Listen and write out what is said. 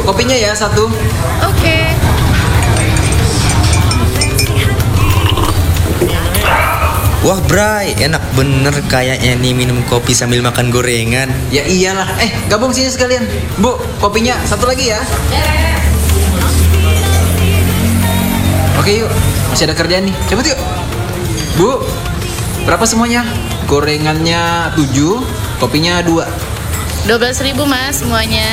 kopinya ya satu. Oke. Wah Bray, enak bener kayaknya nih minum kopi sambil makan gorengan. Ya iyalah. Gabung sini sekalian. Bu, kopinya satu lagi ya. Oke yuk, masih ada kerjaan nih. Cepet yuk. Bu, berapa semuanya? Gorengannya 7, kopinya 2. 12.000 Mas semuanya.